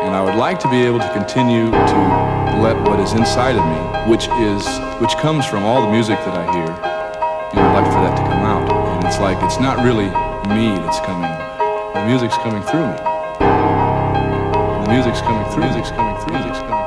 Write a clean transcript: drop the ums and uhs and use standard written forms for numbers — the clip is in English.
And I would like to be able to continue to let what is inside of me, which comes from all the music that I hear, I'd like for that to come out. And it's like, it's not really me that's coming. The music's coming through me. The music's coming through. Music's coming through. Music's coming through.